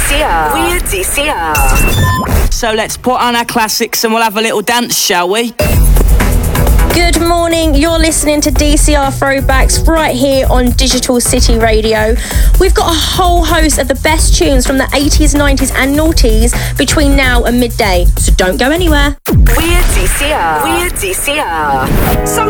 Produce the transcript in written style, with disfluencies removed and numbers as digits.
DCR. We're DCR. So let's put on our classics and we'll have a little dance, shall we? Good morning, you're listening to DCR Throwbacks right here on Digital City Radio. We've got a whole host of the best tunes from the 80s, 90s and noughties between now and midday, so don't go anywhere. We're DCR. We're DCR.